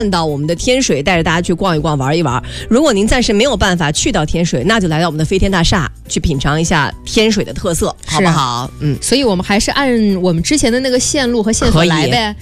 到我们的天水，带着大家去逛一逛玩一玩。如果您暂时没有办法去到天水，那就来到我们的飞天大厦去品尝一下天水的特色，好不好？ 所以我们还是按我们之前的那个线路和线索来呗。